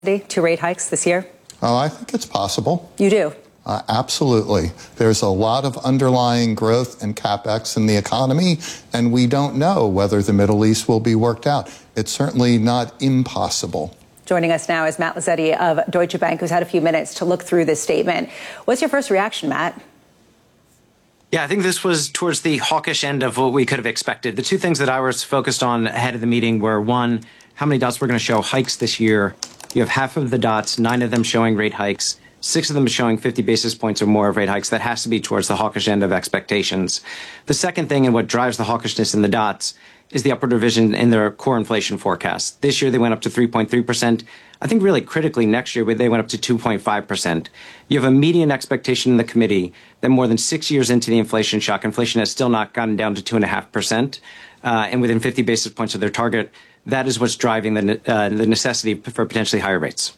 to rate hikes this year? Oh, I think it's possible. You do? Absolutely. There's a lot of underlying growth and capex in the economy, and we don't know whether the Middle East will be worked out. It's certainly not impossible. Joining us now is Matt Lazzetti of Deutsche Bank, who's had a few minutes to look through this statement. What's your first reaction, Matt? Yeah, I think this was towards the hawkish end of what we could have expected. The two things that I was focused on ahead of the meeting were, one, how many dots were going to show hikes this year. You have half of the dots, 9 of them showing rate hikes, 6 of them showing 50 basis points or more of rate hikes. That has to be towards the hawkish end of expectations. The second thing, and what drives the hawkishness in the dots, is the upward revision in their core inflation forecast. This year they went up to 3.3%. I think really critically next year they went up to 2.5%. You have a median expectation in the committee that more than 6 years into the inflation shock, inflation has still not gotten down to 2.5%, and within 50 basis points of their target. That is what's driving the necessity for potentially higher rates.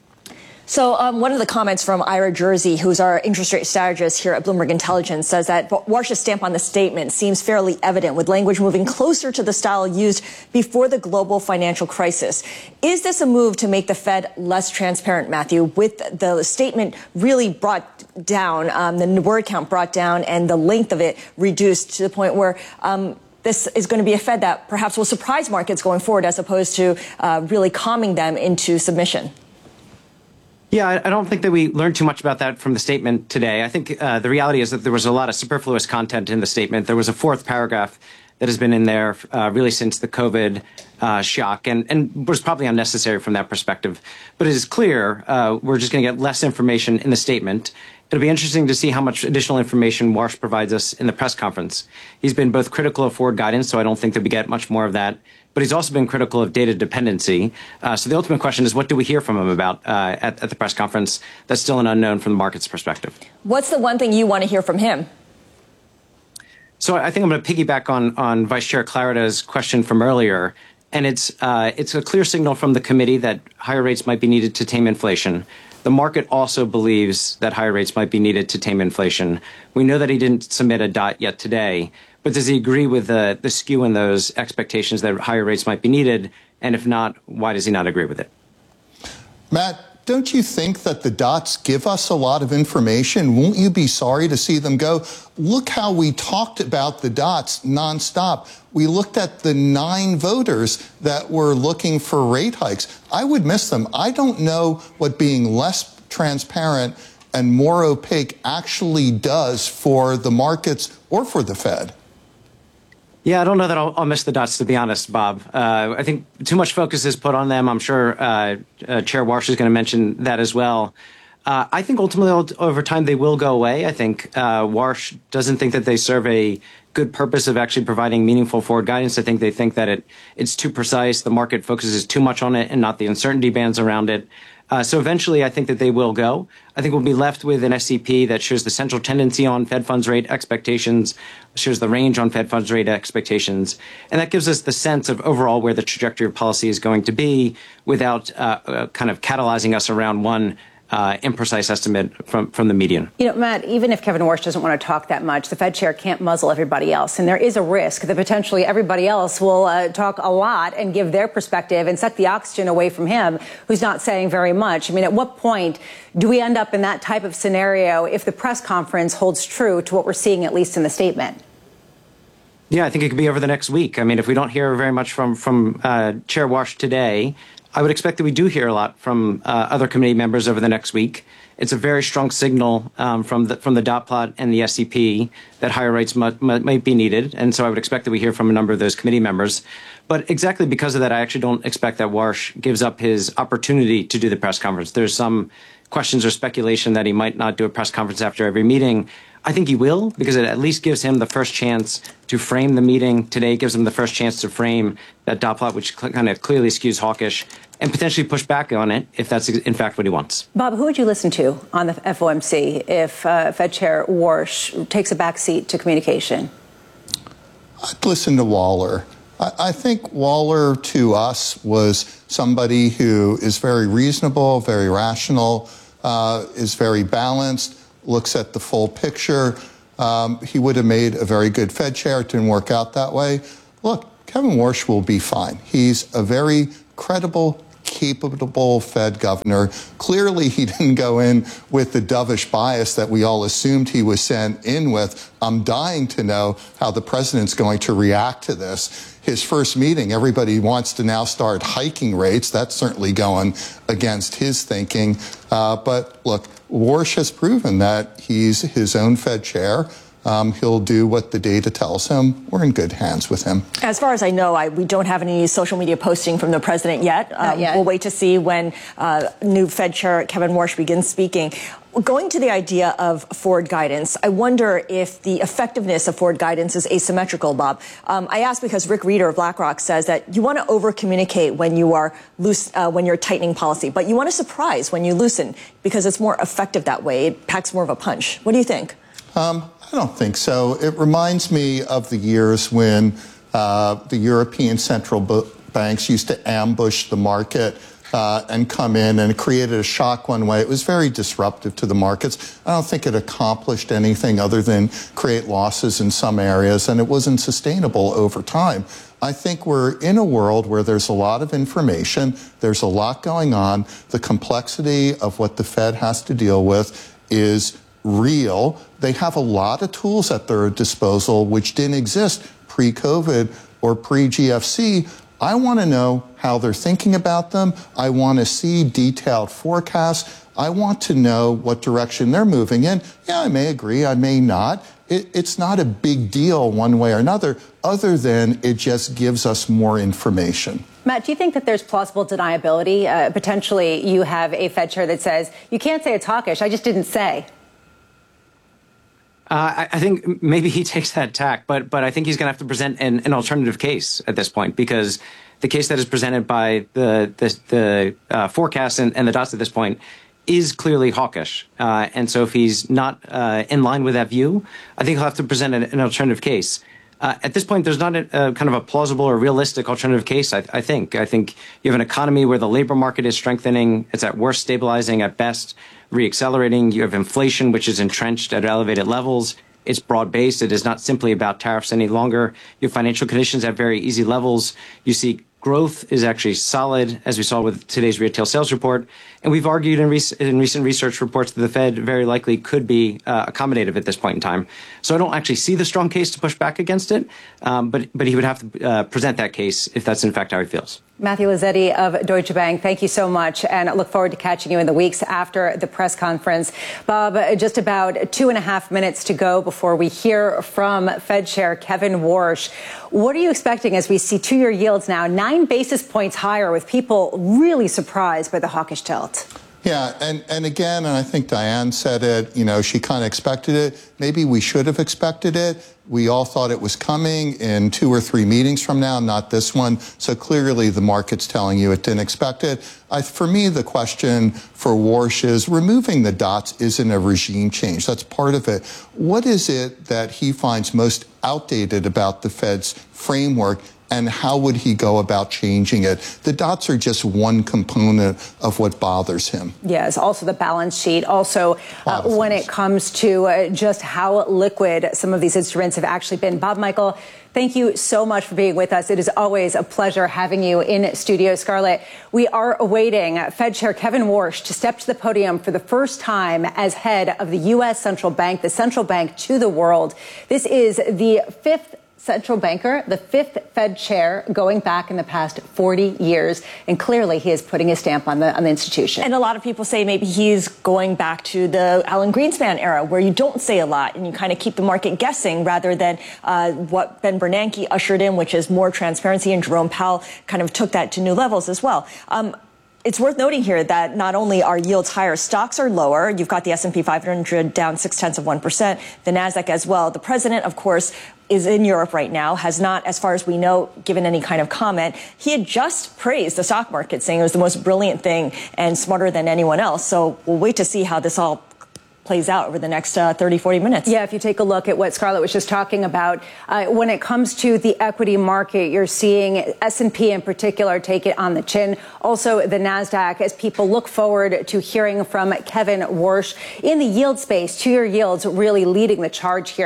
So one of the comments from Ira Jersey, who's our interest rate strategist here at Bloomberg Intelligence, says that Warsh's stamp on the statement seems fairly evident, with language moving closer to the style used before the global financial crisis. Is this a move to make the Fed less transparent, Matthew, with the statement really brought down, the word count brought down, and the length of it reduced to the point where this is going to be a Fed that perhaps will surprise markets going forward, as opposed to really calming them into submission? Yeah, I don't think that we learned too much about that from the statement today. I think the reality is that there was a lot of superfluous content in the statement. There was a fourth paragraph that has been in there really since the COVID shock and was probably unnecessary from that perspective. But it is clear we're just going to get less information in the statement. It'll be interesting to see how much additional information Warsh provides us in the press conference. He's been both critical of forward guidance, so I don't think that we get much more of that. But he's also been critical of data dependency. So the ultimate question is, what do we hear from him about at the press conference? That's still an unknown from the market's perspective. What's the one thing you want to hear from him? So I think I'm going to piggyback on Vice Chair Clarida's question from earlier. And it's a clear signal from the committee that higher rates might be needed to tame inflation. The market also believes that higher rates might be needed to tame inflation. We know that he didn't submit a dot yet today, but does he agree with the skew in those expectations that higher rates might be needed? And if not, why does he not agree with it? Matt, don't you think that the dots give us a lot of information? Won't you be sorry to see them go? Look how we talked about the dots nonstop. We looked at the 9 voters that were looking for rate hikes. I would miss them. I don't know what being less transparent and more opaque actually does for the markets or for the Fed. Yeah, I don't know that I'll miss the dots, to be honest, Bob. I think too much focus is put on them. I'm sure Chair Warsh is going to mention that as well. I think ultimately, over time, they will go away. I think Warsh doesn't think that they serve a good purpose of actually providing meaningful forward guidance. I think they think that it's too precise. The market focuses too much on it and not the uncertainty bands around it. So eventually, I think that they will go. I think we'll be left with an SCP that shows the central tendency on Fed funds rate expectations, shows the range on Fed funds rate expectations, and that gives us the sense of overall where the trajectory of policy is going to be without kind of catalyzing us around one imprecise estimate from the median. You know, Matt, even if Kevin Warsh doesn't want to talk that much, the Fed chair can't muzzle everybody else. And there is a risk that potentially everybody else will talk a lot and give their perspective and suck the oxygen away from him, who's not saying very much. I mean, at what point do we end up in that type of scenario if the press conference holds true to what we're seeing, at least in the statement? Yeah, I think it could be over the next week. I mean, if we don't hear very much from Chair Warsh today, I would expect that we do hear a lot from other committee members over the next week. It's a very strong signal from the dot plot and the SCP that higher rates might be needed. And so I would expect that we hear from a number of those committee members. But exactly because of that, I actually don't expect that Warsh gives up his opportunity to do the press conference. There's some questions or speculation that he might not do a press conference after every meeting. I think he will, because it at least gives him the first chance to frame the meeting today, gives him the first chance to frame that dot plot, which kind of clearly skews hawkish, and potentially push back on it if that's in fact what he wants. Bob, who would you listen to on the FOMC if Fed Chair Warsh takes a back seat to communication? I'd listen to Waller. I think Waller, to us, was somebody who is very reasonable, very rational, is very balanced, looks at the full picture. He would have made a very good Fed chair. It didn't work out that way. Look, Kevin Warsh will be fine. He's a very credible, capable Fed governor. Clearly, he didn't go in with the dovish bias that we all assumed he was sent in with. I'm dying to know how the president's going to react to this. His first meeting, everybody wants to now start hiking rates. That's certainly going against his thinking. But look, Warsh has proven that he's his own Fed chair. He'll do what the data tells him. We're in good hands with him. As far as I know, we don't have any social media posting from the president yet. We'll wait to see when new Fed Chair Kevin Warsh begins speaking. Going to the idea of forward guidance, I wonder if the effectiveness of forward guidance is asymmetrical, Bob. I ask because Rick Reeder of BlackRock says that you want to over-communicate when you are when you're tightening policy, but you want to surprise when you loosen because it's more effective that way. It packs more of a punch. What do you think? I don't think so. It reminds me of the years when the European central banks used to ambush the market and come in, and it created a shock one way. It was very disruptive to the markets. I don't think it accomplished anything other than create losses in some areas, and it wasn't sustainable over time. I think we're in a world where there's a lot of information, there's a lot going on. The complexity of what the Fed has to deal with is real. They have a lot of tools at their disposal which didn't exist pre-COVID or pre-GFC. I want to know how they're thinking about them. I want to see detailed forecasts. I want to know what direction they're moving in. Yeah, I may agree, I may not. It's not a big deal one way or another, other than it just gives us more information. Matt, do you think that there's plausible deniability? Potentially, you have a Fed chair that says, you can't say it's hawkish, I just didn't say. I think maybe he takes that tack, but I think he's going to have to present an alternative case at this point, because the case that is presented by the forecast and the dots at this point is clearly hawkish. And so if he's not in line with that view, I think he'll have to present an alternative case. At this point, there's not a kind of a plausible or realistic alternative case, I think. I think you have an economy where the labor market is strengthening. It's at worst stabilizing, at best reaccelerating. You have inflation, which is entrenched at elevated levels. It's broad-based. It is not simply about tariffs any longer. You have financial conditions at very easy levels. You see growth is actually solid, as we saw with today's retail sales report. And we've argued in recent research reports that the Fed very likely could be accommodative at this point in time. So I don't actually see the strong case to push back against it, but he would have to present that case if that's in fact how he feels. Matthew Lazzetti of Deutsche Bank, thank you so much, and I look forward to catching you in the weeks after the press conference. Bob, just about 2.5 minutes to go before we hear from Fed Chair Kevin Warsh. What are you expecting as we see two-year yields now 9 basis points higher, with people really surprised by the hawkish tilt? Yeah, and again, and I think Diane said it, you know, she kind of expected it. Maybe we should have expected it. We all thought it was coming in 2 or 3 meetings from now, not this one. So clearly the market's telling you it didn't expect it. For me, the question for Warsh is removing the dots isn't a regime change. That's part of it. What is it that he finds most outdated about the Fed's framework, and how would he go about changing it? The dots are just one component of what bothers him. Yes, also the balance sheet. Also, when it comes to just how liquid some of these instruments have actually been. Bob Michael, thank you so much for being with us. It is always a pleasure having you in studio. Scarlett, we are awaiting Fed Chair Kevin Warsh to step to the podium for the first time as head of the U.S. Central Bank, the central bank to the world. This is the 5th central banker, the 5th Fed chair going back in the past 40 years. And clearly he is putting his stamp on the institution. And a lot of people say maybe he's going back to the Alan Greenspan era, where you don't say a lot and you kind of keep the market guessing, rather than what Ben Bernanke ushered in, which is more transparency. And Jerome Powell kind of took that to new levels as well. It's worth noting here that not only are yields higher, stocks are lower. You've got the S&P 500 down 0.6%, the NASDAQ as well. The president, of course, is in Europe right now, has not, as far as we know, given any kind of comment. He had just praised the stock market, saying it was the most brilliant thing and smarter than anyone else. So we'll wait to see how this all plays out over the next 30, 40 minutes. Yeah, if you take a look at what Scarlett was just talking about, when it comes to the equity market, you're seeing S&P in particular take it on the chin. Also, the NASDAQ, as people look forward to hearing from Kevin Warsh. In the yield space, two-year yields really leading the charge here,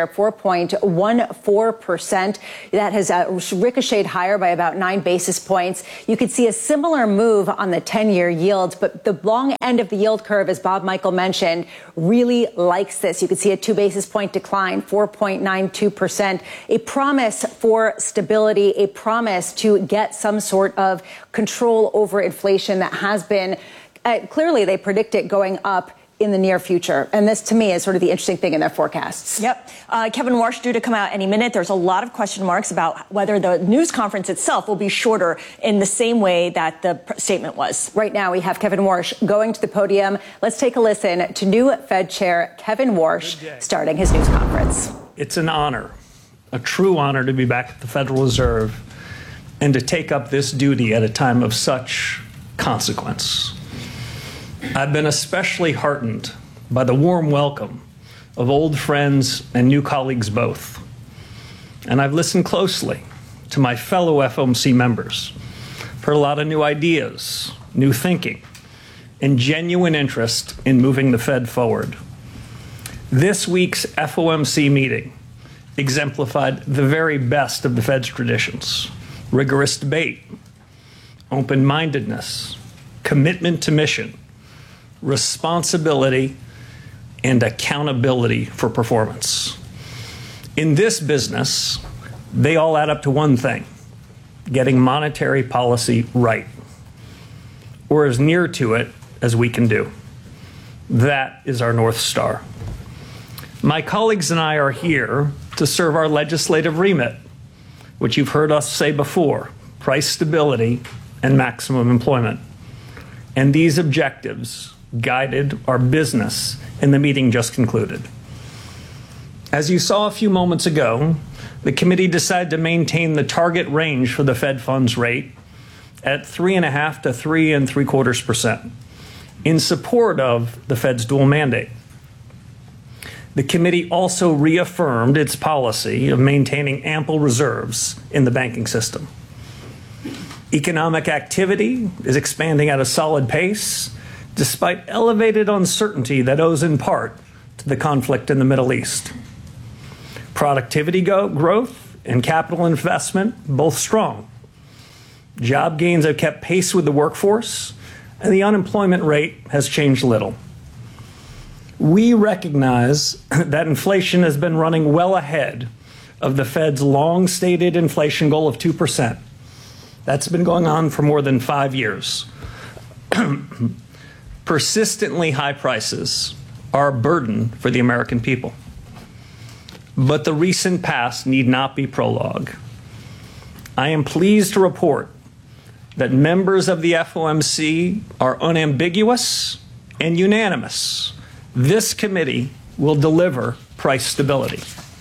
4.14%. That has ricocheted higher by about 9 basis points. You could see a similar move on the 10-year yield, but the long end of the yield curve, as Bob Michael mentioned, really likes this. You can see a 2 basis point decline, 4.92%, a promise for stability, a promise to get some sort of control over inflation that has been, clearly they predict it going up in the near future. And this, to me, is sort of the interesting thing in their forecasts. Yep. Kevin Warsh due to come out any minute. There's a lot of question marks about whether the news conference itself will be shorter in the same way that the statement was. Right now, we have Kevin Warsh going to the podium. Let's take a listen to new Fed Chair Kevin Warsh starting his news conference. It's an honor, a true honor, to be back at the Federal Reserve and to take up this duty at a time of such consequence. I've been especially heartened by the warm welcome of old friends and new colleagues both. And I've listened closely to my fellow FOMC members, heard a lot of new ideas, new thinking, and genuine interest in moving the Fed forward. This week's FOMC meeting exemplified the very best of the Fed's traditions: rigorous debate, open-mindedness, commitment to mission, responsibility, and accountability for performance. In this business, they all add up to one thing: getting monetary policy right, or as near to it as we can do. That is our North Star. My colleagues and I are here to serve our legislative remit, which you've heard us say before: price stability and maximum employment. And these objectives guided our business in the meeting just concluded. As you saw a few moments ago, the committee decided to maintain the target range for the Fed funds rate at 3.5% to 3.75% in support of the Fed's dual mandate. The committee also reaffirmed its policy of maintaining ample reserves in the banking system. Economic activity is expanding at a solid pace, despite elevated uncertainty that owes in part to the conflict in the Middle East. Productivity growth and capital investment, both strong. Job gains have kept pace with the workforce, and the unemployment rate has changed little. We recognize that inflation has been running well ahead of the Fed's long-stated inflation goal of 2%. That's been going on for more than 5 years. Persistently high prices are a burden for the American people. But the recent past need not be prologue. I am pleased to report that members of the FOMC are unambiguous and unanimous. This committee will deliver price stability.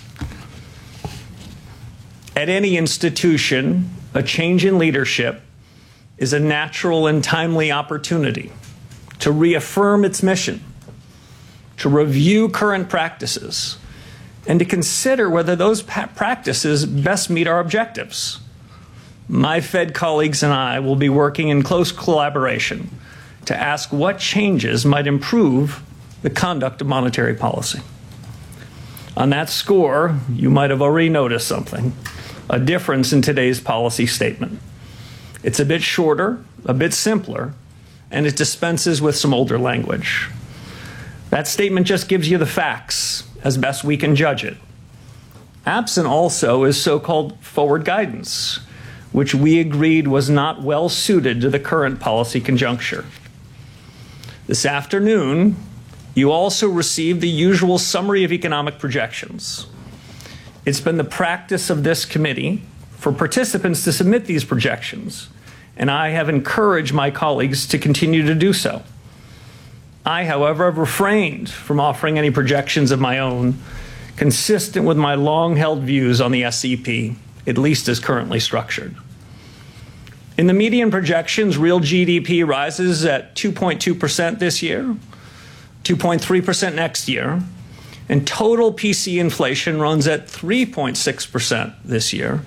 At any institution, a change in leadership is a natural and timely opportunity to reaffirm its mission, to review current practices, and to consider whether those practices best meet our objectives. My Fed colleagues and I will be working in close collaboration to ask what changes might improve the conduct of monetary policy. On that score, you might have already noticed something: a difference in today's policy statement. It's a bit shorter, a bit simpler, and it dispenses with some older language. That statement just gives you the facts as best we can judge it. Absent also is so-called forward guidance, which we agreed was not well suited to the current policy conjuncture. This afternoon, you also received the usual summary of economic projections. It's been the practice of this committee for participants to submit these projections, and I have encouraged my colleagues to continue to do so. I, however, have refrained from offering any projections of my own, consistent with my long-held views on the SEP, at least as currently structured. In the median projections, real GDP rises at 2.2% this year, 2.3% next year, and total PC inflation runs at 3.6% this year,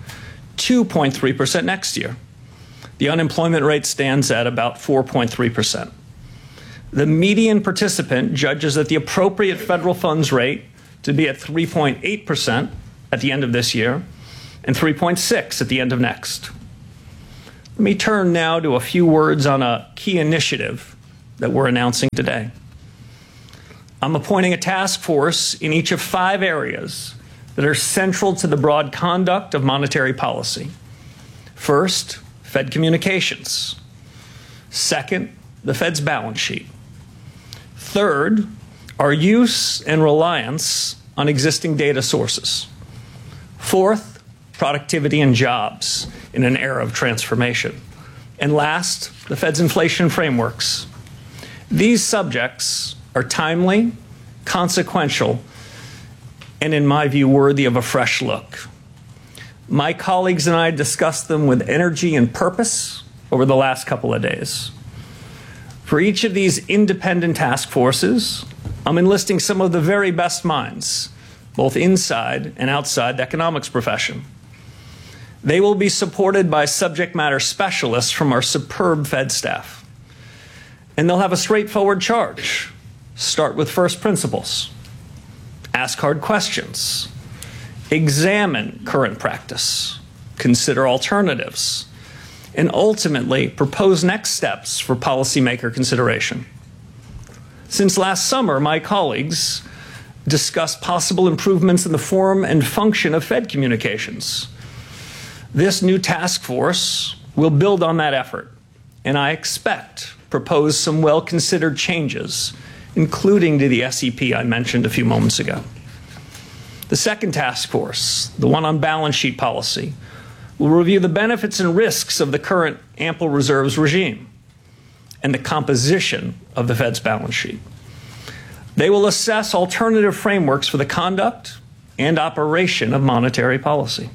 2.3% next year. The unemployment rate stands at about 4.3%. The median participant judges that the appropriate federal funds rate to be at 3.8% at the end of this year and 3.6% at the end of next. Let me turn now to a few words on a key initiative that we're announcing today. I'm appointing a task force in each of 5 areas that are central to the broad conduct of monetary policy. First, Fed communications. Second, the Fed's balance sheet. Third, our use and reliance on existing data sources. Fourth, productivity and jobs in an era of transformation. And last, the Fed's inflation frameworks. These subjects are timely, consequential, and in my view, worthy of a fresh look. My colleagues and I discussed them with energy and purpose over the last couple of days. For each of these independent task forces, I'm enlisting some of the very best minds, both inside and outside the economics profession. They will be supported by subject matter specialists from our superb Fed staff. And they'll have a straightforward charge. Start with first principles. Ask hard questions. Examine current practice. Consider alternatives. And ultimately propose next steps for policymaker consideration. Since last summer, my colleagues discussed possible improvements in the form and function of Fed communications. This new task force will build on that effort, and I expect propose some well-considered changes, including to the SEP I mentioned a few moments ago. The second task force, the one on balance sheet policy, will review the benefits and risks of the current ample reserves regime and the composition of the Fed's balance sheet. They will assess alternative frameworks for the conduct and operation of monetary policy.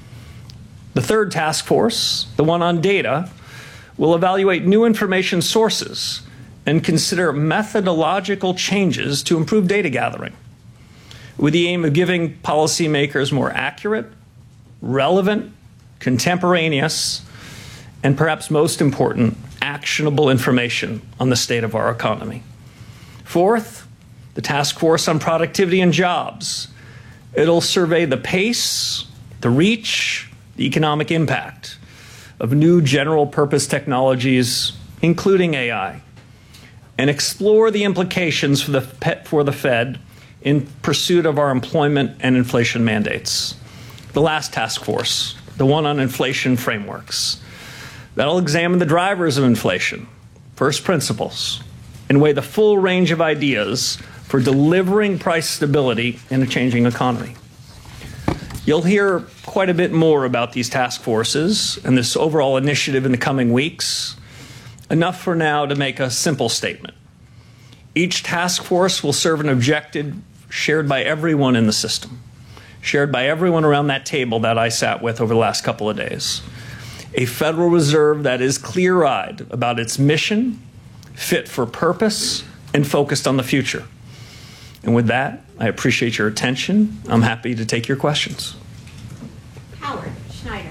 The third task force, the one on data, will evaluate new information sources and consider methodological changes to improve data gathering, with the aim of giving policymakers more accurate, relevant, contemporaneous, and perhaps most important, actionable information on the state of our economy. Fourth, the task force on productivity and jobs. It'll survey the pace, the reach, the economic impact of new general purpose technologies, including AI, and explore the implications for the Fed in pursuit of our employment and inflation mandates. The last task force, the one on inflation frameworks. That'll examine the drivers of inflation, first principles, and weigh the full range of ideas for delivering price stability in a changing economy. You'll hear quite a bit more about these task forces and this overall initiative in the coming weeks. Enough for now to make a simple statement. Each task force will serve an objective shared by everyone in the system, shared by everyone around that table that I sat with over the last couple of days. A Federal Reserve that is clear-eyed about its mission, fit for purpose, and focused on the future. And with that, I appreciate your attention. I'm happy to take your questions. Howard Schneider.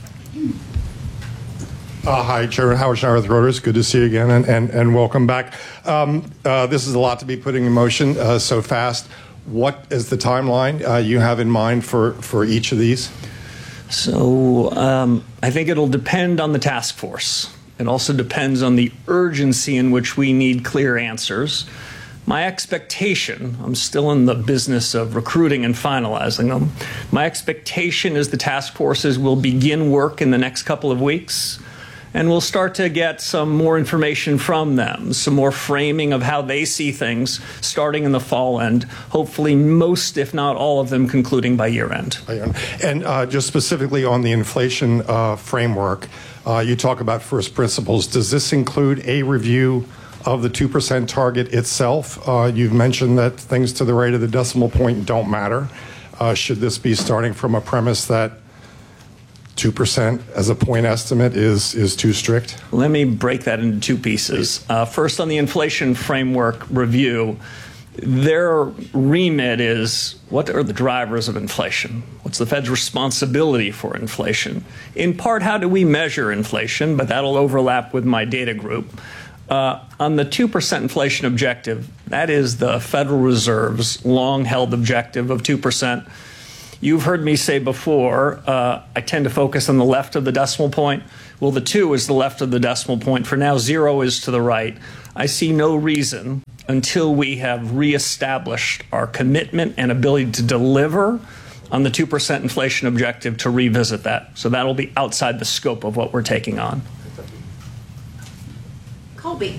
Hi, Chairman Howard Schneider with Reuters. Good to see you again, and welcome back. This is a lot to be putting in motion so fast. What is the timeline you have in mind for each of these? So I think it'll depend on the task force. It also depends on the urgency in which we need clear answers. My expectation, I'm still in the business of recruiting and finalizing them. My expectation is the task forces will begin work in the next couple of weeks, and we'll start to get some more information from them, some more framing of how they see things starting in the fall and hopefully most, if not all of them, concluding by year end. And just specifically on the inflation framework, you talk about first principles. Does this include a review of the 2% target itself? You've mentioned that things to the right of the decimal point don't matter. Should this be starting from a premise that 2% as a point estimate is too strict? Let me break that into two pieces. First, on the inflation framework review, their remit is what are the drivers of inflation? What's the Fed's responsibility for inflation? In part, how do we measure inflation? But that'll overlap with my data group. On the 2% inflation objective, that is the Federal Reserve's long-held objective of 2%. You've heard me say before, I tend to focus on the left of the decimal point. Well, the 2 is the left of the decimal point. For now, 0 is to the right. I see no reason until we have reestablished our commitment and ability to deliver on the 2% inflation objective to revisit that. So that'll be outside the scope of what we're taking on. Colby.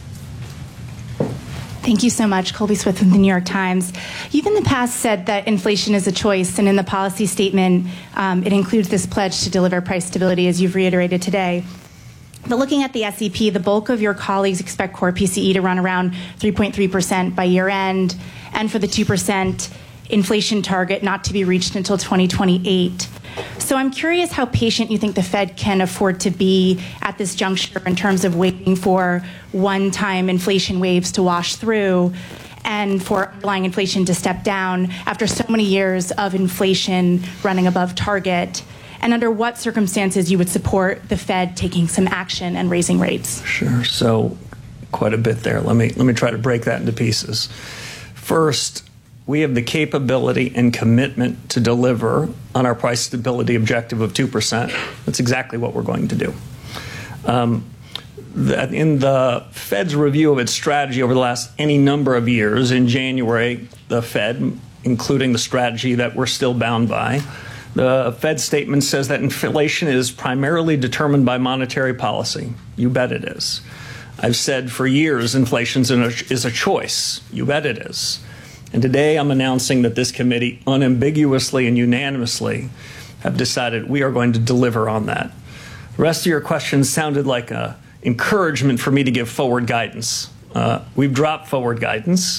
Thank you so much. Colby Swift from the New York Times. You've in the past said that inflation is a choice, and in the policy statement, it includes this pledge to deliver price stability, as you've reiterated today. But looking at the SEP, the bulk of your colleagues expect core PCE to run around 3.3% by year end, and for the 2% inflation target not to be reached until 2028. So I'm curious how patient you think the Fed can afford to be at this juncture in terms of waiting for one-time inflation waves to wash through and for underlying inflation to step down after so many years of inflation running above target, and under what circumstances you would support the Fed taking some action and raising rates. Sure. So quite a bit there. Let me try to break that into pieces. First, we have the capability and commitment to deliver on our price stability objective of 2%. That's exactly what we're going to do. In the Fed's review of its strategy over the last any number of years, in January, the Fed, including the strategy that we're still bound by, the Fed statement says that inflation is primarily determined by monetary policy. You bet it is. I've said for years inflation is a choice. You bet it is. And today I'm announcing that this committee unambiguously and unanimously have decided we are going to deliver on that. The rest of your questions sounded like an encouragement for me to give forward guidance. We've dropped forward guidance.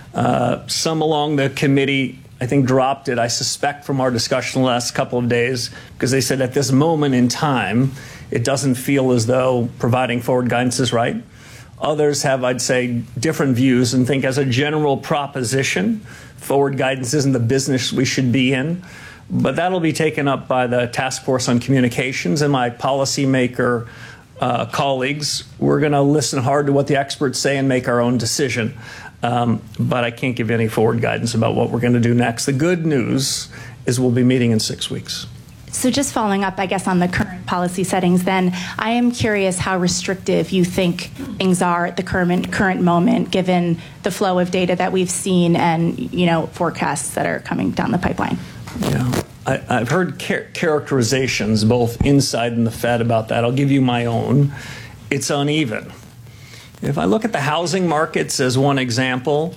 Some along the committee, I think, dropped it, I suspect, from our discussion the last couple of days, because they said at this moment in time, it doesn't feel as though providing forward guidance is right. Others have, I'd say, different views and think as a general proposition, forward guidance isn't the business we should be in. But that'll be taken up by the Task Force on Communications and my policymaker colleagues. We're going to listen hard to what the experts say and make our own decision. But I can't give any forward guidance about what we're going to do next. The good news is we'll be meeting in 6 weeks. So just following up, I guess, on the current policy settings, then, I am curious how restrictive you think things are at the current moment, given the flow of data that we've seen and, forecasts that are coming down the pipeline. Yeah, I've heard characterizations both inside and the Fed about that. I'll give you my own. It's uneven. If I look at the housing markets as one example,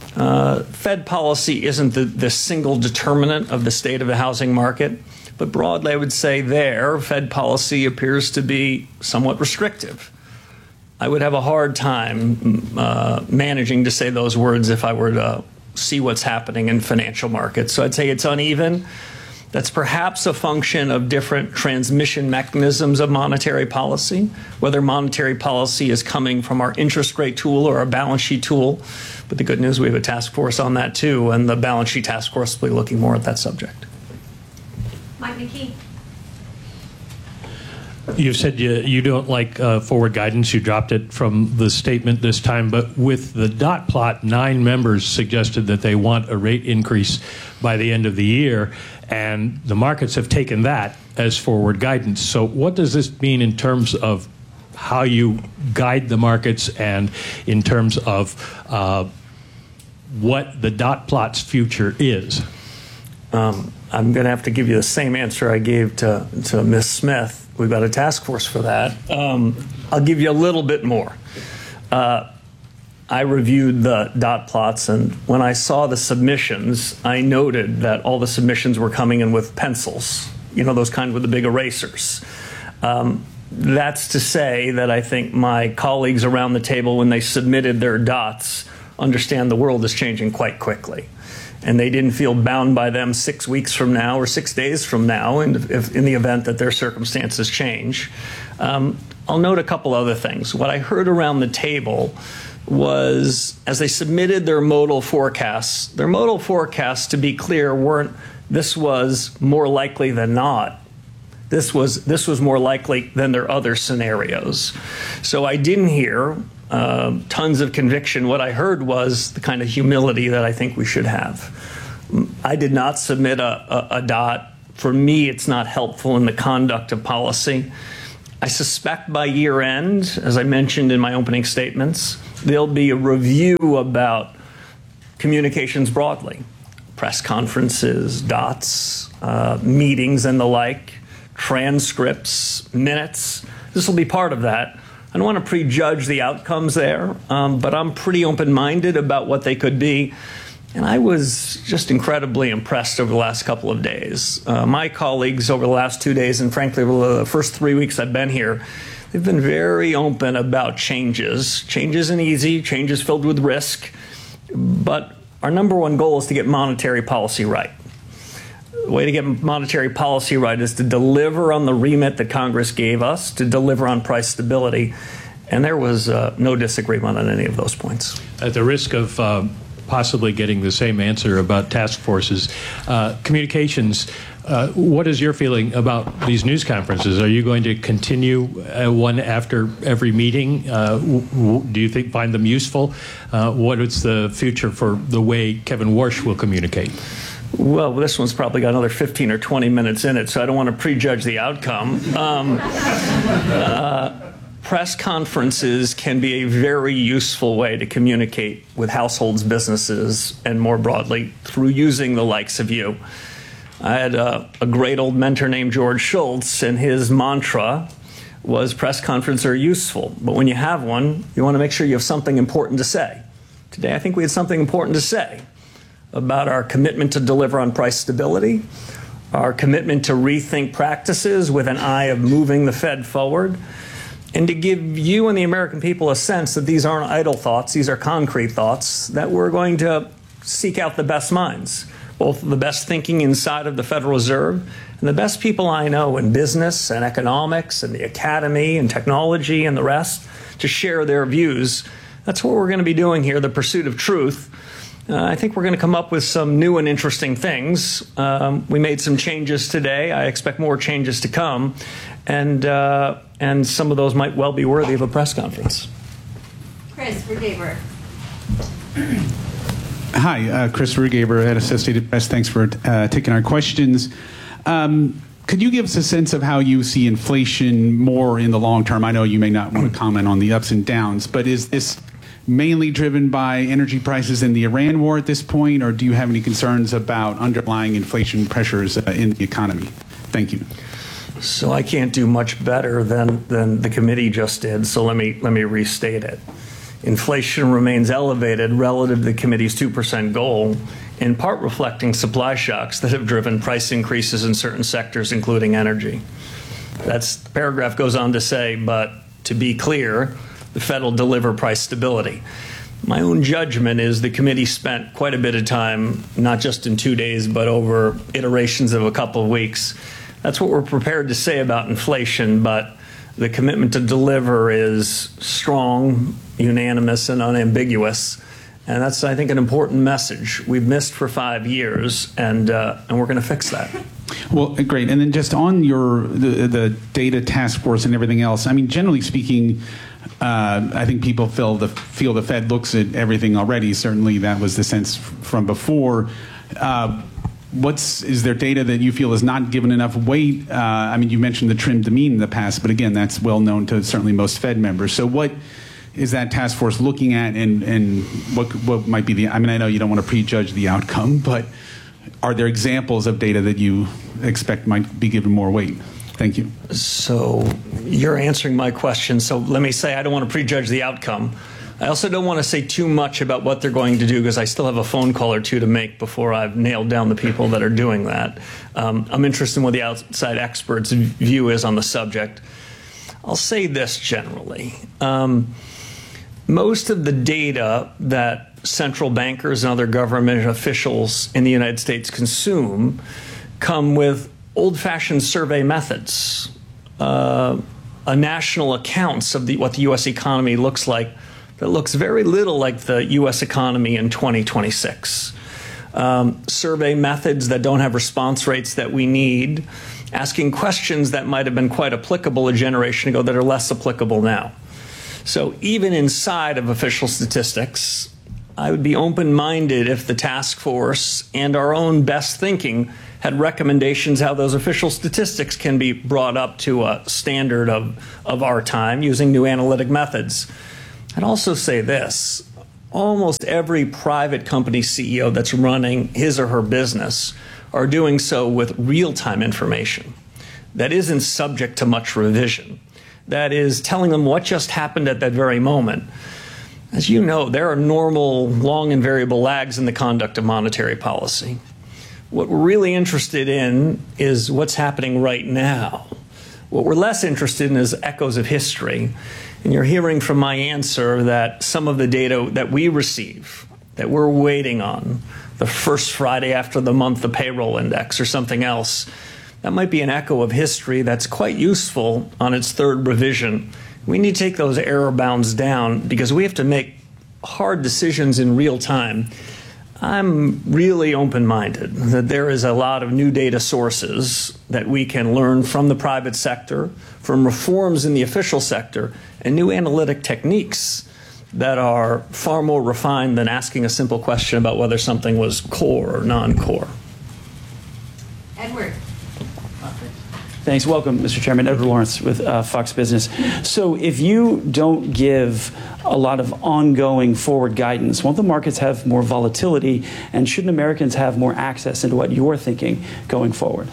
Fed policy isn't the single determinant of the state of the housing market. But broadly, I would say Fed policy appears to be somewhat restrictive. I would have a hard time managing to say those words if I were to see what's happening in financial markets. So I'd say it's uneven. That's perhaps a function of different transmission mechanisms of monetary policy, whether monetary policy is coming from our interest rate tool or our balance sheet tool. But the good news, we have a task force on that too, and the balance sheet task force will be looking more at that subject. Mike McKee. You've said you don't like forward guidance. You dropped it from the statement this time. But with the dot plot, 9 members suggested that they want a rate increase by the end of the year. And the markets have taken that as forward guidance. So what does this mean in terms of how you guide the markets and in terms of what the dot plot's future is? I'm going to have to give you the same answer I gave to Ms. Smith. We've got a task force for that. I'll give you a little bit more. I reviewed the dot plots, and when I saw the submissions, I noted that all the submissions were coming in with pencils, those kind with the big erasers. That's to say that I think my colleagues around the table, when they submitted their dots, understand the world is changing quite quickly. and they didn't feel bound by them 6 weeks from now or 6 days from now, in the event that their circumstances change. I'll note a couple other things. What I heard around the table was, as they submitted their modal forecasts, to be clear, weren't this was more likely than not. This was more likely than their other scenarios. So I didn't hear tons of conviction. What I heard was the kind of humility that I think we should have. I did not submit a dot. For me, it's not helpful in the conduct of policy. I suspect by year end, as I mentioned in my opening statements, there'll be a review about communications broadly, press conferences, dots, meetings and the like, transcripts, minutes. This will be part of that. I don't want to prejudge the outcomes there, but I'm pretty open-minded about what they could be. And I was just incredibly impressed over the last couple of days. My colleagues over the last 2 days, and frankly over the first 3 weeks I've been here, they've been very open about changes. Change isn't easy, change is filled with risk, but our number one goal is to get monetary policy right. The way to get monetary policy right is to deliver on the remit that Congress gave us, to deliver on price stability, and there was no disagreement on any of those points. At the risk of possibly getting the same answer about task forces, communications, what is your feeling about these news conferences? Are you going to continue one after every meeting? Do you find them useful? What is the future for the way Kevin Warsh will communicate? Well, this one's probably got another 15 or 20 minutes in it, so I don't want to prejudge the outcome. Press conferences can be a very useful way to communicate with households, businesses, and more broadly through using the likes of you. I had a great old mentor named George Shultz, and his mantra was press conferences are useful, but when you have one, you want to make sure you have something important to say. Today, I think we had something important to say about our commitment to deliver on price stability, our commitment to rethink practices with an eye of moving the Fed forward, and to give you and the American people a sense that these aren't idle thoughts, these are concrete thoughts, that we're going to seek out the best minds, both the best thinking inside of the Federal Reserve and the best people I know in business and economics and the academy and technology and the rest, to share their views. That's what we're going to be doing here, the pursuit of truth. I think we're going to come up with some new and interesting things. We made some changes today. I expect more changes to come. And some of those might well be worthy of a press conference. Chris Rugaber. Hi, Chris Rugaber at Associated Press. Thanks for taking our questions. Could you give us a sense of how you see inflation more in the long term? I know you may not want to comment on the ups and downs, but is this mainly driven by energy prices in the Iran war at this point, or do you have any concerns about underlying inflation pressures in the economy? Thank you. So I can't do much better than the committee just did, so let me restate it. Inflation remains elevated relative to the committee's 2% goal, in part reflecting supply shocks that have driven price increases in certain sectors, including energy. The paragraph goes on to say, but to be clear, the Fed will deliver price stability. My own judgment is the committee spent quite a bit of time, not just in 2 days, but over iterations of a couple of weeks. That's what we're prepared to say about inflation, but the commitment to deliver is strong, unanimous, and unambiguous. And that's, I think, an important message. We've missed for 5 years, and we're going to fix that. Well, great. And then just on the data task force and everything else, I mean, generally speaking, I think people feel the Fed looks at everything already. Certainly that was the sense from before. Is there data that you feel is not given enough weight? I mean, you mentioned the trim to mean in the past, but again, that's well known to certainly most Fed members. So what is that task force looking at, and what might be I mean, I know you don't want to prejudge the outcome, but are there examples of data that you expect might be given more weight? Thank you. So you're answering my question. So let me say I don't want to prejudge the outcome. I also don't want to say too much about what they're going to do because I still have a phone call or two to make before I've nailed down the people that are doing that. I'm interested in what the outside experts' view is on the subject. I'll say this generally. most of the data that central bankers and other government officials in the United States consume come with old-fashioned survey methods, national accounts of what the U.S. economy looks like that looks very little like the U.S. economy in 2026. Survey methods that don't have response rates that we need, asking questions that might have been quite applicable a generation ago that are less applicable now. So even inside of official statistics, I would be open-minded if the task force and our own best thinking had recommendations how those official statistics can be brought up to a standard of our time using new analytic methods. I'd also say this. Almost every private company CEO that's running his or her business are doing so with real-time information that isn't subject to much revision, that is telling them what just happened at that very moment. As you know, there are normal, long and variable lags in the conduct of monetary policy. What we're really interested in is what's happening right now. What we're less interested in is echoes of history. And you're hearing from my answer that some of the data that we receive, that we're waiting on, the first Friday after the month, the payroll index or something else, that might be an echo of history that's quite useful on its third revision. We need to take those error bounds down because we have to make hard decisions in real time. I'm really open-minded that there is a lot of new data sources that we can learn from the private sector, from reforms in the official sector, and new analytic techniques that are far more refined than asking a simple question about whether something was core or non-core. Edward. Thanks. Welcome, Mr. Chairman. Edward Lawrence with Fox Business. So if you don't give a lot of ongoing forward guidance, won't the markets have more volatility, and shouldn't Americans have more access into what you're thinking going forward?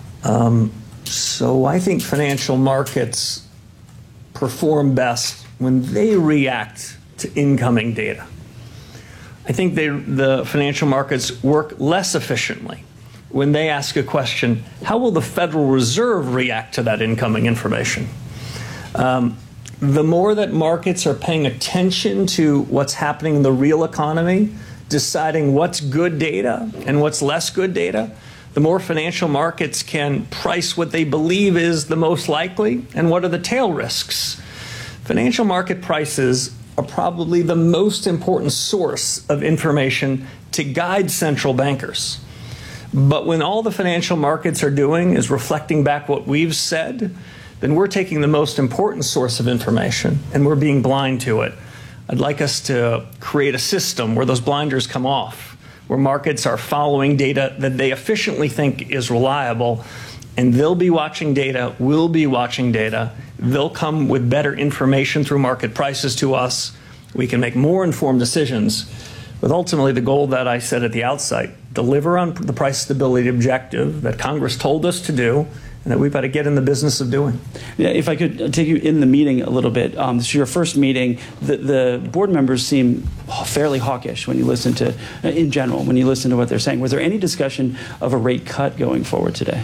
So I think financial markets perform best when they react to incoming data. I think the financial markets work less efficiently when they ask a question, how will the Federal Reserve react to that incoming information? The more that markets are paying attention to what's happening in the real economy, deciding what's good data and what's less good data, the more financial markets can price what they believe is the most likely and what are the tail risks. Financial market prices are probably the most important source of information to guide central bankers. But when all the financial markets are doing is reflecting back what we've said, then we're taking the most important source of information and we're being blind to it. I'd like us to create a system where those blinders come off, where markets are following data that they efficiently think is reliable, and they'll be watching data, we'll be watching data, they'll come with better information through market prices to us. We can make more informed decisions with ultimately the goal that I said at the outset, deliver on the price stability objective that Congress told us to do and that we've got to get in the business of doing. Yeah, if I could take you in the meeting a little bit. This is your first meeting. The board members seem fairly hawkish when you listen to, in general, when you listen to what they're saying. Was there any discussion of a rate cut going forward today?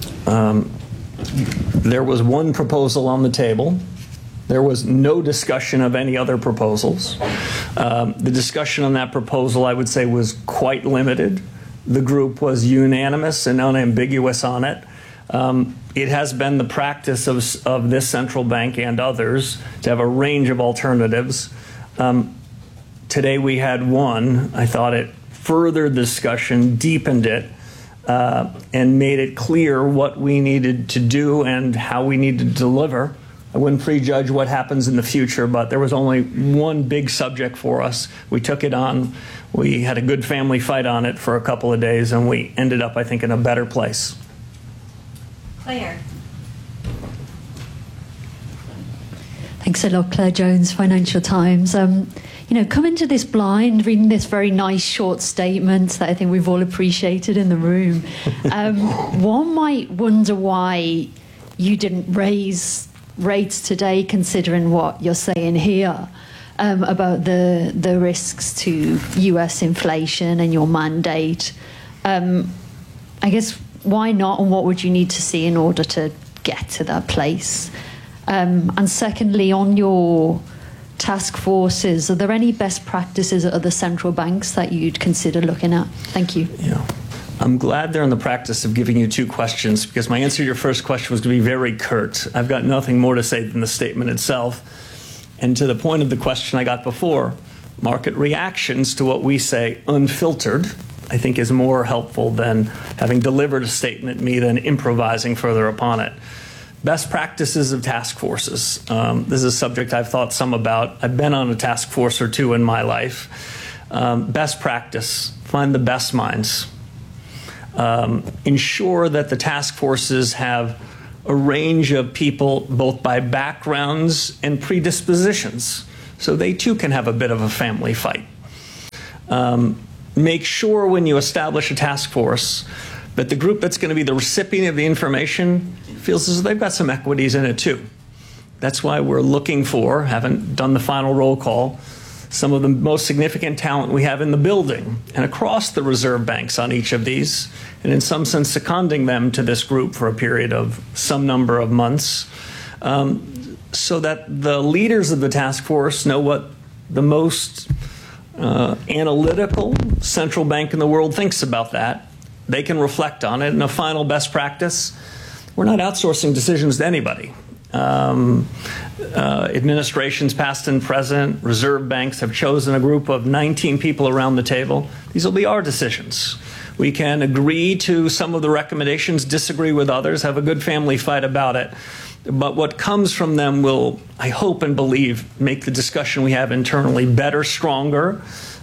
There was one proposal on the table. There was no discussion of any other proposals. The discussion on that proposal, I would say, was quite limited. The group was unanimous and unambiguous on it. It has been the practice of this central bank and others to have a range of alternatives. Today we had one. I thought it furthered discussion, deepened it, and made it clear what we needed to do and how we needed to deliver. I wouldn't prejudge what happens in the future, but there was only one big subject for us. We took it on. We had a good family fight on it for a couple of days, and we ended up, I think, in a better place. Claire. Thanks a lot, Claire Jones, Financial Times. Coming to this blind, reading this very nice short statement that I think we've all appreciated in the room, one might wonder why you didn't raise rates today, considering what you're saying here about the risks to US inflation and your mandate. I guess why not, and what would you need to see in order to get to that place? And secondly, on your task forces, are there any best practices at other central banks that you'd consider looking at? Thank you. Yeah. I'm glad they're in the practice of giving you two questions, because my answer to your first question was going to be very curt. I've got nothing more to say than the statement itself. And to the point of the question I got before, market reactions to what we say unfiltered, I think, is more helpful than having delivered a statement, me then improvising further upon it. Best practices of task forces. This is a subject I've thought some about. I've been on a task force or two in my life. Best practice, find the best minds. Ensure that the task forces have a range of people, both by backgrounds and predispositions, so they too can have a bit of a family fight. Make sure when you establish a task force that the group that's going to be the recipient of the information feels as though they've got some equities in it too. That's why we're looking for, haven't done the final roll call, some of the most significant talent we have in the building and across the reserve banks on each of these, and in some sense seconding them to this group for a period of some number of months, so that the leaders of the task force know what the most analytical central bank in the world thinks about that. They can reflect on it. And a final best practice, we're not outsourcing decisions to anybody. Administrations past and present, reserve banks have chosen a group of 19 people around the table. These will be our decisions. We can agree to some of the recommendations, disagree with others, have a good family fight about it. But what comes from them will, I hope and believe, make the discussion we have internally better, stronger,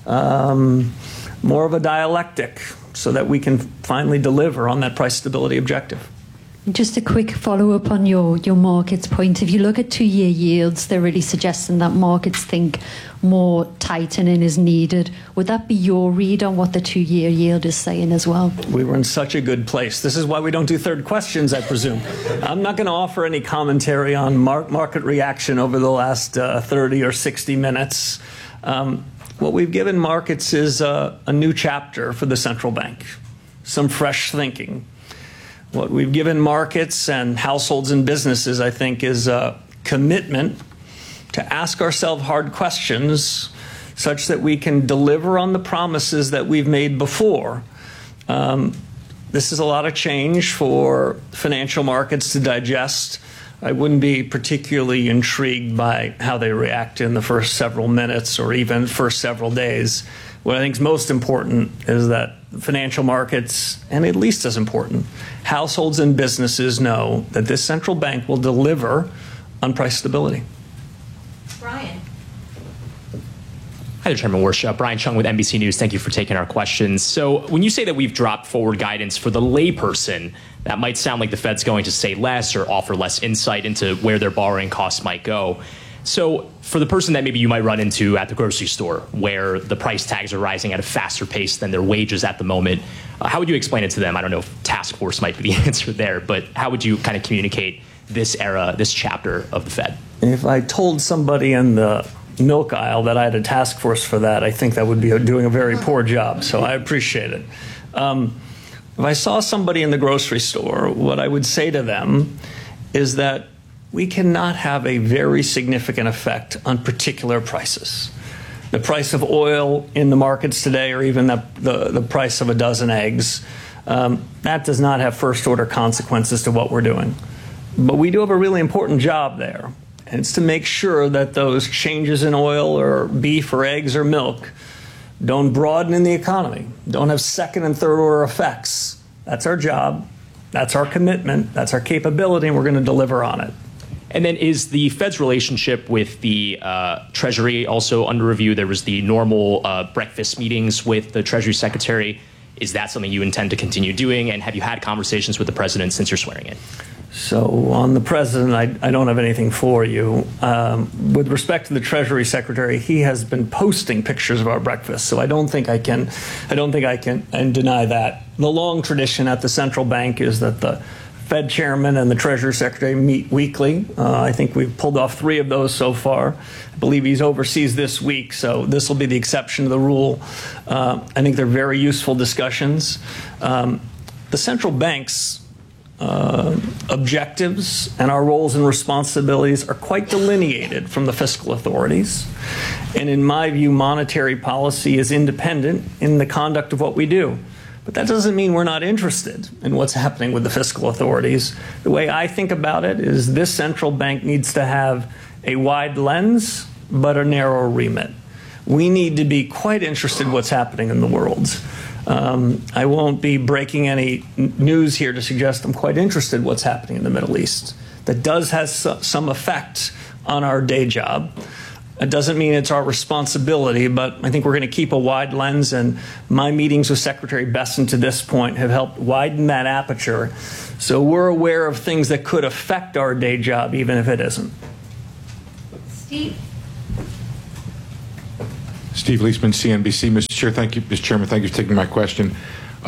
more of a dialectic, so that we can finally deliver on that price stability objective. Just a quick follow-up on your markets point. If you look at 2-year yields, they're really suggesting that markets think more tightening is needed. Would that be your read on what the 2-year yield is saying as well? We were in such a good place. This is why we don't do third questions, I presume. I'm not going to offer any commentary on market reaction over the last 30 or 60 minutes. What we've given markets is a new chapter for the central bank, some fresh thinking. What we've given markets and households and businesses, I think, is a commitment to ask ourselves hard questions such that we can deliver on the promises that we've made before. This is a lot of change for financial markets to digest. I wouldn't be particularly intrigued by how they react in the first several minutes or even first several days. What I think is most important is that financial markets, and at least as important, households and businesses know that this central bank will deliver on price stability. Brian. Hi there, Chairman Warsh. Brian Chung with NBC News. Thank you for taking our questions. So when you say that we've dropped forward guidance for the layperson, that might sound like the Fed's going to say less or offer less insight into where their borrowing costs might go. So for the person that maybe you might run into at the grocery store, where the price tags are rising at a faster pace than their wages at the moment, how would you explain it to them? I don't know if task force might be the answer there, but how would you kind of communicate this era, this chapter of the Fed? If I told somebody in the milk aisle that I had a task force for that, I think that would be doing a very poor job, so I appreciate it. If I saw somebody in the grocery store, what I would say to them is that we cannot have a very significant effect on particular prices. The price of oil in the markets today, or even the price of a dozen eggs, that does not have first-order consequences to what we're doing. But we do have a really important job there, and it's to make sure that those changes in oil or beef or eggs or milk don't broaden in the economy, don't have second and third order effects. That's our job, that's our commitment, that's our capability, and we're going to deliver on it. And then is the Fed's relationship with the Treasury also under review? There was the normal breakfast meetings with the Treasury Secretary. Is that something you intend to continue doing? And have you had conversations with the President since you're swearing in? So on the President, I don't have anything for you. With respect to the Treasury Secretary, he has been posting pictures of our breakfast, so I don't think I can deny that. The long tradition at the central bank is that the Fed chairman and the Treasury Secretary meet weekly. I think we've pulled off 3 of those so far. I believe he's overseas this week, so this will be the exception to the rule. I think they're very useful discussions. The central banks objectives and our roles and responsibilities are quite delineated from the fiscal authorities. And in my view, monetary policy is independent in the conduct of what we do. But that doesn't mean we're not interested in what's happening with the fiscal authorities. The way I think about it is this central bank needs to have a wide lens, but a narrow remit. We need to be quite interested in what's happening in the world. I won't be breaking any news here to suggest I'm quite interested in what's happening in the Middle East. That does have some effect on our day job. It doesn't mean it's our responsibility, but I think we're going to keep a wide lens, and my meetings with Secretary Bessent to this point have helped widen that aperture. So we're aware of things that could affect our day job, even if it isn't. Steve. Steve Leisman, CNBC. Mr. Chair, thank you. Mr. Chairman, thank you for taking my question.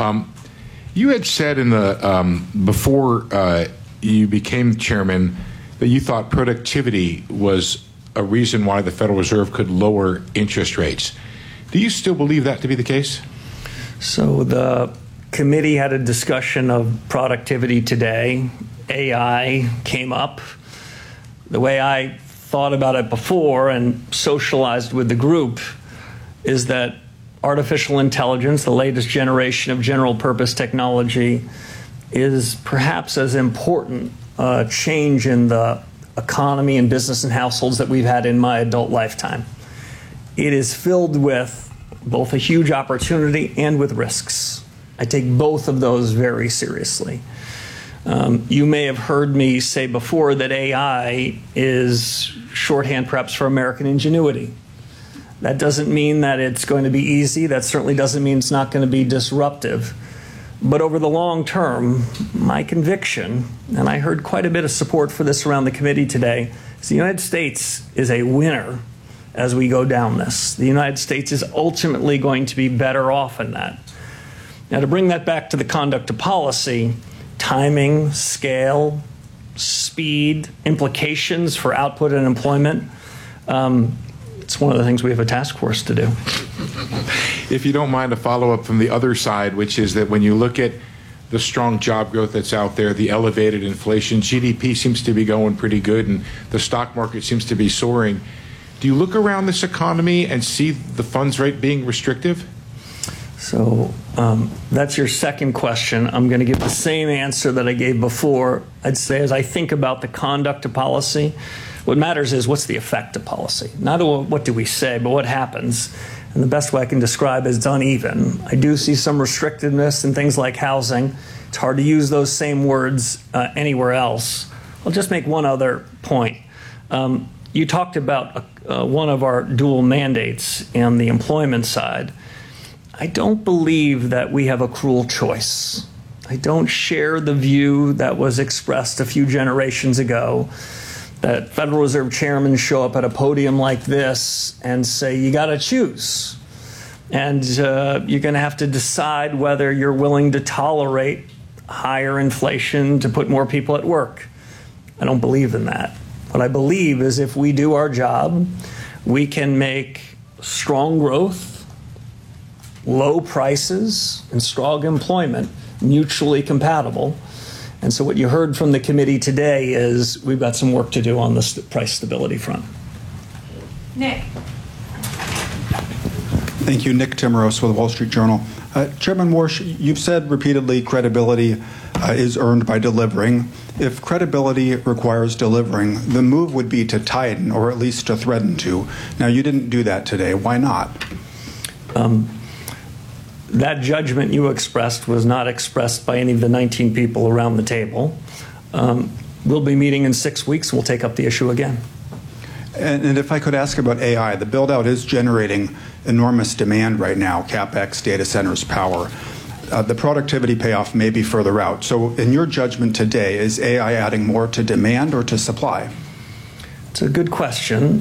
You had said in the before you became chairman that you thought productivity was a reason why the Federal Reserve could lower interest rates. Do you still believe that to be the case? So the committee had a discussion of productivity today. AI came up. The way I thought about it before and socialized with the group is that artificial intelligence, the latest generation of general purpose technology, is perhaps as important a change in the economy and business and households that we've had in my adult lifetime. It is filled with both a huge opportunity and with risks. I take both of those very seriously. You may have heard me say before that AI is shorthand perhaps for American ingenuity. That doesn't mean that it's going to be easy. That certainly doesn't mean it's not going to be disruptive. But over the long term, my conviction, and I heard quite a bit of support for this around the committee today, is the United States is a winner as we go down this. The United States is ultimately going to be better off in that. Now, to bring that back to the conduct of policy, timing, scale, speed, implications for output and employment, it's one of the things we have a task force to do. If you don't mind, a follow-up from the other side, which is that when you look at the strong job growth that's out there, the elevated inflation, GDP seems to be going pretty good, and the stock market seems to be soaring. Do you look around this economy and see the funds rate being restrictive? So that's your second question. I'm going to give the same answer that I gave before. I'd say as I think about the conduct of policy, what matters is what's the effect of policy. Not what do we say, but what happens. And the best way I can describe it is it's uneven. I do see some restrictiveness in things like housing. It's hard to use those same words anywhere else. I'll just make one other point. You talked about one of our dual mandates on the employment side. I don't believe that we have a cruel choice. I don't share the view that was expressed a few generations ago that Federal Reserve chairmen show up at a podium like this and say, you got to choose. And you're going to have to decide whether you're willing to tolerate higher inflation to put more people at work. I don't believe in that. What I believe is if we do our job, we can make strong growth, low prices, and strong employment mutually compatible. And so what you heard from the committee today is we've got some work to do on the price stability front. Nick. Thank you. Nick Timmeros with the Wall Street Journal. Chairman Warsh, you've said repeatedly credibility is earned by delivering. If credibility requires delivering, the move would be to tighten or at least to threaten to. Now, you didn't do that today. Why not? That judgment you expressed was not expressed by any of the 19 people around the table. We'll be meeting in 6 weeks. We'll take up the issue again. And if I could ask about AI, the build-out is generating enormous demand right now, CapEx, data centers, power. The productivity payoff may be further out. So in your judgment today, is AI adding more to demand or to supply? It's a good question.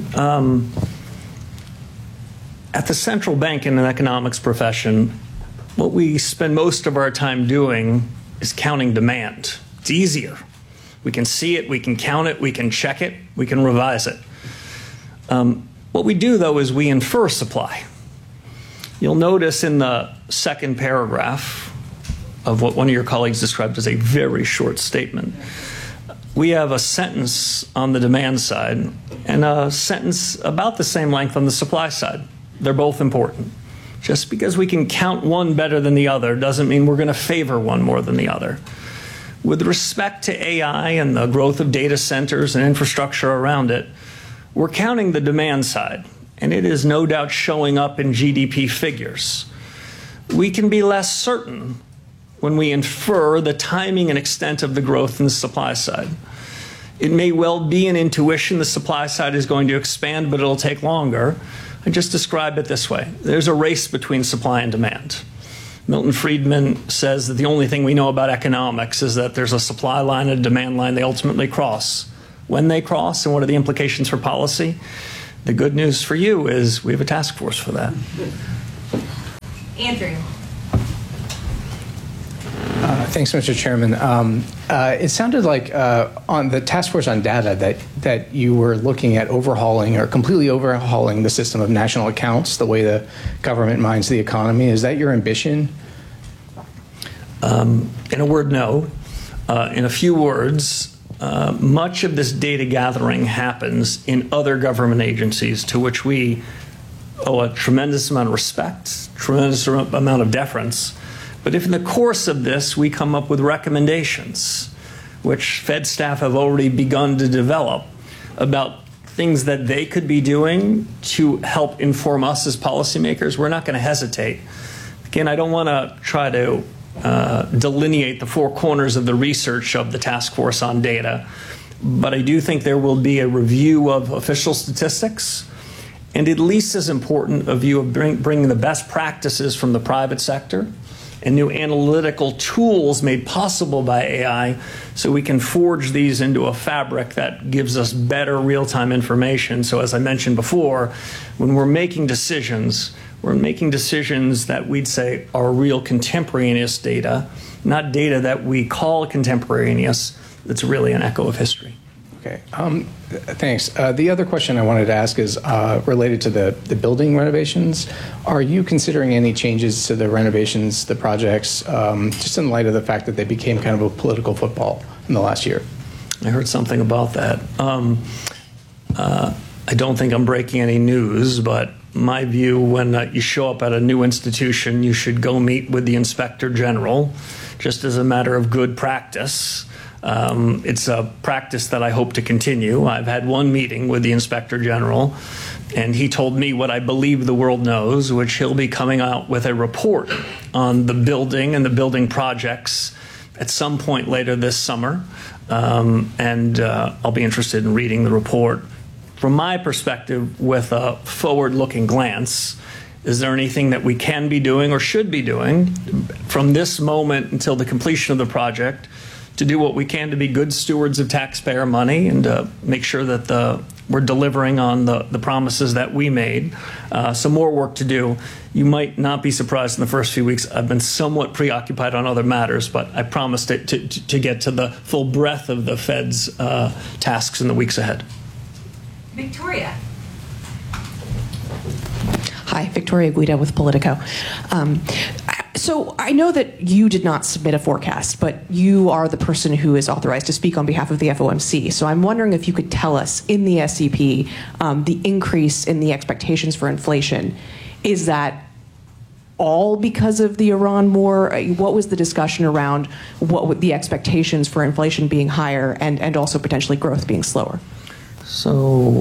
At the central bank in an economics profession, what we spend most of our time doing is counting demand. It's easier. We can see it, we can count it, we can check it, we can revise it. What we do, though, is we infer supply. You'll notice in the second paragraph of what one of your colleagues described as a very short statement. We have a sentence on the demand side and a sentence about the same length on the supply side. They're both important. Just because we can count one better than the other doesn't mean we're going to favor one more than the other. With respect to AI and the growth of data centers and infrastructure around it, we're counting the demand side, and it is no doubt showing up in GDP figures. We can be less certain when we infer the timing and extent of the growth in the supply side. It may well be an intuition the supply side is going to expand, but it'll take longer. I just describe it this way. There's a race between supply and demand. Milton Friedman says that the only thing we know about economics is that there's a supply line and a demand line. They ultimately cross. When they cross and what are the implications for policy? The good news for you is we have a task force for that. Andrew. Thanks, Mr. Chairman. It sounded like on the task force on data that you were looking at overhauling or completely overhauling the system of national accounts, the way the government mines the economy. Is that your ambition? In a word, no. In a few words, much of this data gathering happens in other government agencies to which we owe a tremendous amount of respect, tremendous amount of deference. But if in the course of this we come up with recommendations, which Fed staff have already begun to develop, about things that they could be doing to help inform us as policymakers, we're not going to hesitate. Again, I don't want to try to delineate the four corners of the research of the task force on data, but I do think there will be a review of official statistics, and at least as important, a view of bringing the best practices from the private sector and new analytical tools made possible by AI so we can forge these into a fabric that gives us better real-time information. So as I mentioned before, when we're making decisions that we'd say are real contemporaneous data, not data that we call contemporaneous, that's really an echo of history. Okay, thanks. The other question I wanted to ask is related to the building renovations. Are you considering any changes to the renovations, the projects, just in light of the fact that they became kind of a political football in the last year? I heard something about that. I don't think I'm breaking any news, but my view, when you show up at a new institution, you should go meet with the Inspector General, just as a matter of good practice. It's a practice that I hope to continue. I've had one meeting with the Inspector General, and he told me what I believe the world knows, which he'll be coming out with a report on the building and the building projects at some point later this summer. I'll be interested in reading the report. From my perspective, with a forward-looking glance, is there anything that we can be doing or should be doing from this moment until the completion of the project to do what we can to be good stewards of taxpayer money and to make sure that we're delivering on the promises that we made? Some more work to do. You might not be surprised in the first few weeks. I've been somewhat preoccupied on other matters, but I promised to get to the full breadth of the Fed's tasks in the weeks ahead. Victoria. Hi, Victoria Guida with Politico. So I know that you did not submit a forecast, but you are the person who is authorized to speak on behalf of the FOMC. So I'm wondering if you could tell us in the SEP, the increase in the expectations for inflation, is that all because of the Iran war? What was the discussion around what would the expectations for inflation being higher and also potentially growth being slower? So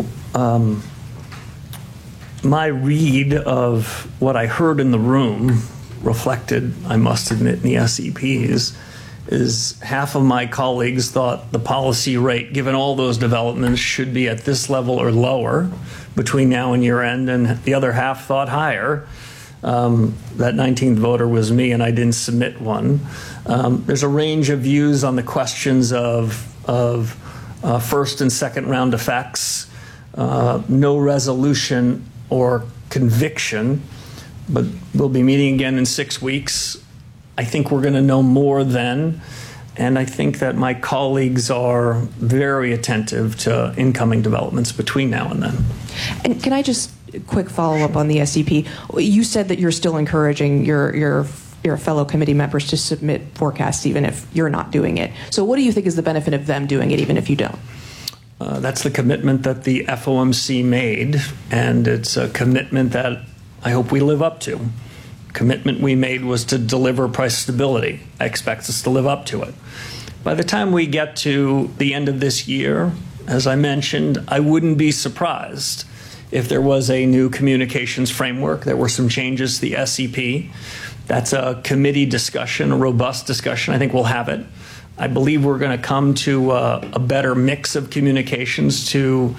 my read of what I heard in the room reflected, I must admit, in the SEPs, is half of my colleagues thought the policy rate, given all those developments, should be at this level or lower between now and year end, and the other half thought higher. That 19th voter was me, and I didn't submit one. There's a range of views on the questions of first and second round effects, no resolution or conviction, but we'll be meeting again in 6 weeks. I think we're going to know more then, and I think that my colleagues are very attentive to incoming developments between now and then. And can I just quick follow up on the SEP? You said that you're still encouraging your your fellow committee members to submit forecasts even if you're not doing it. So what do you think is the benefit of them doing it even if you don't? That's the commitment that the FOMC made, and it's a commitment that I hope we live up to. Commitment we made was to deliver price stability. I expect us to live up to it. By the time we get to the end of this year, as I mentioned, I wouldn't be surprised if there was a new communications framework. There were some changes to the SEP. That's a committee discussion, a robust discussion. I think we'll have it. I believe we're going to come to a better mix of communications to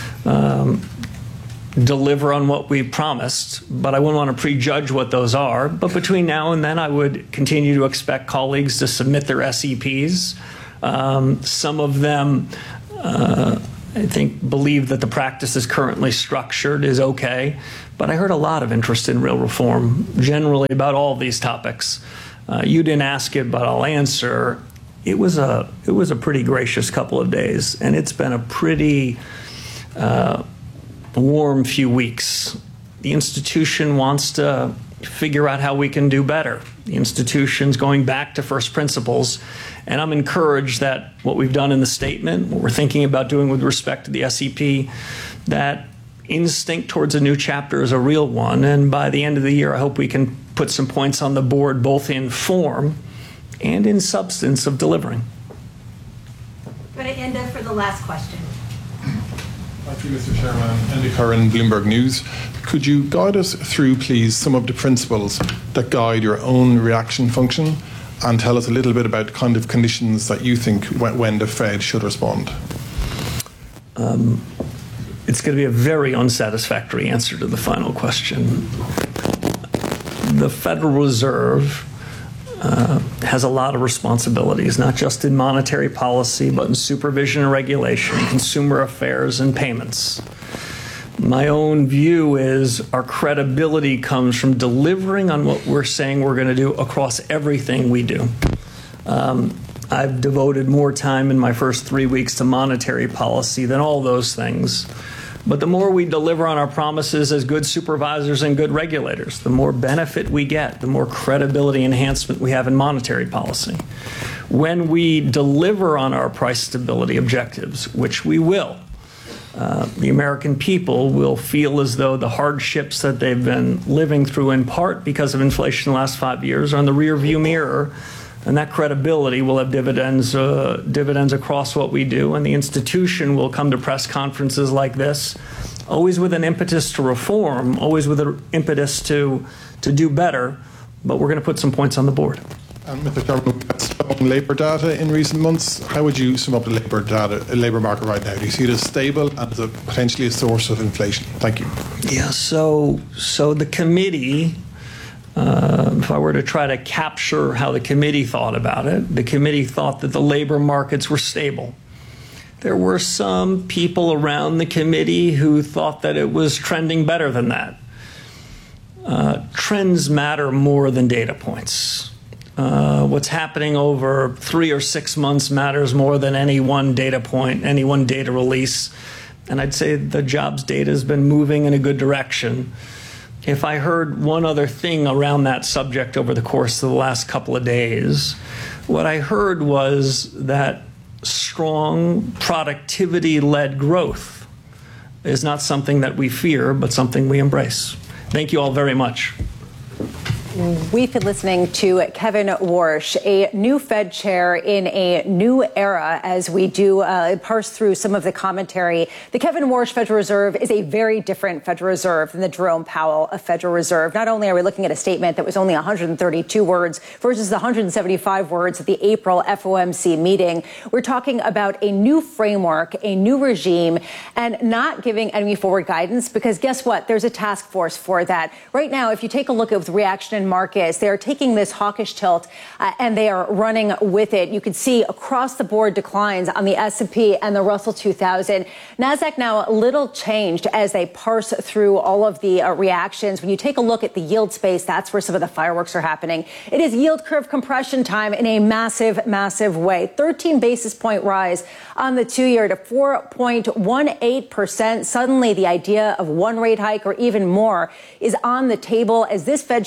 deliver on what we promised, but I wouldn't want to prejudge what those are. But between now and then, I would continue to expect colleagues to submit their SEPs. Some of them, I think, believe that the practice is currently structured is okay, but I heard a lot of interest in real reform, generally about all these topics. You didn't ask it, but I'll answer. It was a pretty gracious couple of days, and it's been a pretty warm few weeks. The institution wants to figure out how we can do better. The institution's going back to first principles, and I'm encouraged that what we've done in the statement, what we're thinking about doing with respect to the SEP, that instinct towards a new chapter is a real one, and by the end of the year, I hope we can put some points on the board, both in form and in substance of delivering. Go to Enda for the last question. Thank you, Mr. Chairman. Andy Curran, Bloomberg News. Could you guide us through, please, some of the principles that guide your own reaction function, and tell us a little bit about kind of conditions that you think when the Fed should respond? It's going to be a very unsatisfactory answer to the final question. The Federal Reserve has a lot of responsibilities, not just in monetary policy, but in supervision and regulation, consumer affairs, and payments. My own view is our credibility comes from delivering on what we're saying we're going to do across everything we do. I've devoted more time in my first 3 weeks to monetary policy than all those things. But the more we deliver on our promises as good supervisors and good regulators, the more benefit we get, the more credibility enhancement we have in monetary policy. When we deliver on our price stability objectives, which we will, the American people will feel as though the hardships that they've been living through, in part because of inflation in the last 5 years, are in the rearview mirror. And that credibility will have dividends across what we do. And the institution will come to press conferences like this, always with an impetus to reform, always with an impetus to do better. But we're going to put some points on the board. And Mr. Chairman, we've got strong labour data in recent months. How would you sum up the labour market right now? Do you see it as stable and as potentially a source of inflation? Thank you. Yeah, so the committee, if I were to try to capture how the committee thought about it, the committee thought that the labor markets were stable. There were some people around the committee who thought that it was trending better than that. Trends matter more than data points. What's happening over 3 or 6 months matters more than any one data point, any one data release. And I'd say the jobs data has been moving in a good direction. If I heard one other thing around that subject over the course of the last couple of days, what I heard was that strong productivity-led growth is not something that we fear, but something we embrace. Thank you all very much. We've been listening to Kevin Warsh, a new Fed chair in a new era, as we do parse through some of the commentary. The Kevin Warsh Federal Reserve is a very different Federal Reserve than the Jerome Powell of Federal Reserve. Not only are we looking at a statement that was only 132 words versus the 175 words at the April FOMC meeting, we're talking about a new framework, a new regime, and not giving any forward guidance, because guess what? There's a task force for that. Right now, if you take a look at the reaction in markets, they are taking this hawkish tilt and they are running with it. You can see across the board declines on the S&P and the Russell 2000. NASDAQ now a little changed as they parse through all of the reactions. When you take a look at the yield space, that's where some of the fireworks are happening. It is yield curve compression time in a massive, massive way. 13 basis point rise on the 2-year to 4.18%. Suddenly the idea of one rate hike or even more is on the table as this Fed chair talks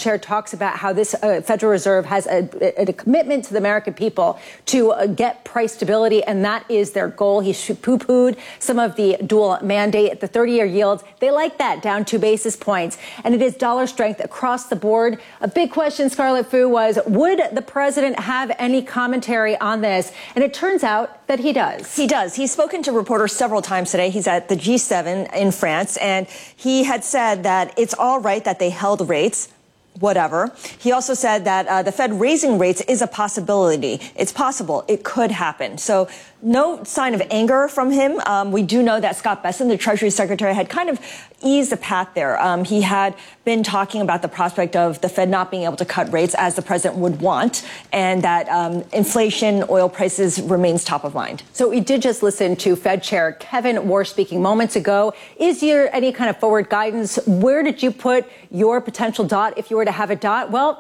talks about how this Federal Reserve has a commitment to the American people to get price stability, and that is their goal. He poo-pooed some of the dual mandate. The 30-year yields, they like that, down 2 basis points. And it is dollar strength across the board. A big question, Scarlet Fu, was would the president have any commentary on this? And it turns out that he does. He does. He's spoken to reporters several times today. He's at the G7 in France, and he had said that it's all right that they held rates, whatever. He also said that the Fed raising rates is a possibility. It's possible. It could happen. So no sign of anger from him. We do know that Scott Bessent, the Treasury Secretary, had kind of eased the path there. He had been talking about the prospect of the Fed not being able to cut rates as the president would want, and that inflation, oil prices remains top of mind. So we did just listen to Fed Chair Kevin Warsh speaking moments ago. Is there any kind of forward guidance? Where did you put your potential dot if you were to have a dot? Well,